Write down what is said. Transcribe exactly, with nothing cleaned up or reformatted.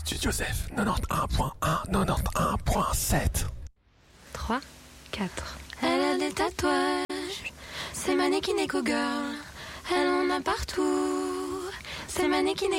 Studio Joseph, quatre-vingt-onze point un, quatre-vingt-onze point sept. trois, quatre. Elle a des tatouages, c'est mannequin éco girl. Elle en a partout, c'est mannequin